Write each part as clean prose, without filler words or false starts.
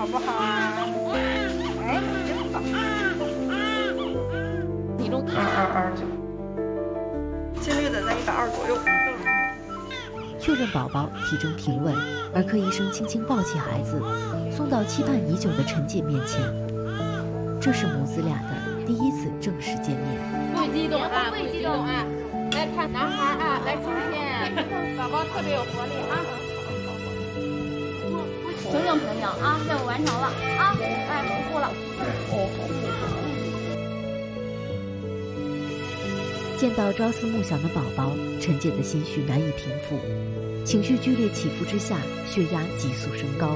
不好啊？哎，真好。 体重 229，心率得在120左右。 确认宝宝体征平稳，儿科医生轻轻抱起孩子，送到期盼已久的陈姐面前。这是母子俩的第一次正式见面。 不激动啊，不激动啊！来看男孩啊，来今天宝宝特别有活力啊！整整平阳啊，任务完成了啊！哎，不哭了。 见到朝思暮想的宝宝，陈姐的心绪难以平复，情绪剧烈起伏之下，血压急速升高。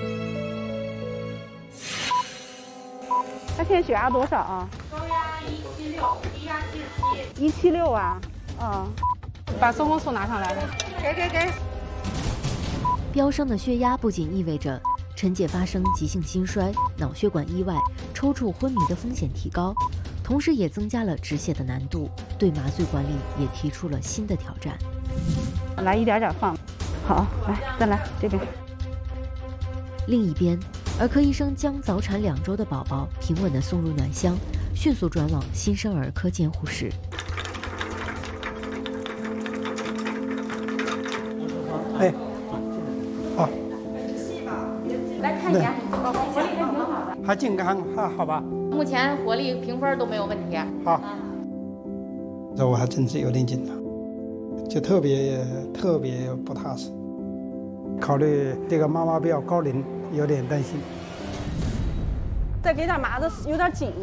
他现在血压多少啊？ 高压176，低压77。 176啊？把松红素拿上来。给。 飙升的血压不仅意味着陈姐发生急性心衰、脑血管意外、抽搐、昏迷的风险提高，同时也增加了止血的难度，对麻醉管理也提出了新的挑战。 来，一点点放。好，来，再来这边。 另一边，儿科医生将早产2周的宝宝平稳地送入暖箱，迅速转往新生儿科监护室。 哎，好， 来看一眼，活力还挺好的， 还健康，好吧？ 目前活力评分都没有问题。 好，这我还真是有点紧张，就特别不踏实。考虑这个妈妈比较高龄，有点担心。 再给点麻子，有点紧。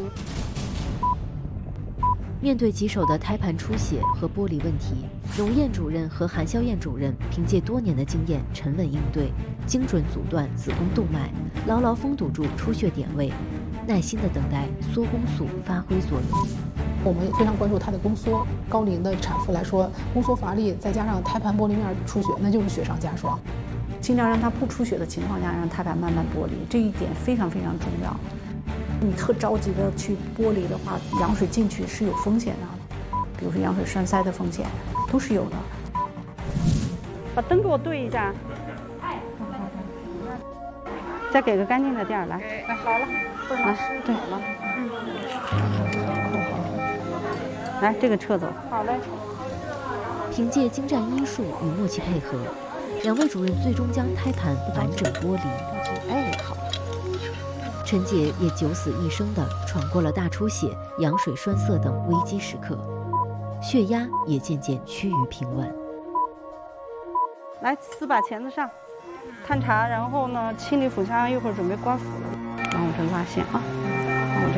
面对棘手的胎盘出血和剥离问题，荣燕主任和韩肖燕主任凭借多年的经验沉稳应对，精准阻断子宫动脉，牢牢封堵住出血点位，耐心地等待缩宫素发挥作用。 我们也非常关注她的宫缩，高龄的产妇来说，宫缩乏力，再加上胎盘剥离面出血，那就是雪上加霜。 尽量让它不出血的情况下，让胎盘慢慢剥离，这一点非常非常重要。你特着急的去剥离的话，羊水进去是有风险的，比如说羊水栓塞的风险都是有的。 把灯给我对一下。再给个干净的垫儿来。 好了，不是老师对了。 来，这个撤走。 好嘞。 凭借精湛医术与默契配合，2位主任最终将胎盘完整剥离。 哎，好。 陈姐也九死一生地闯过了大出血、羊水栓塞等危机时刻，血压也渐渐趋于平稳。 来，4把钳子上，探查，然后呢，清理腹腔，一会儿准备刮腹了，然后我这拉线啊。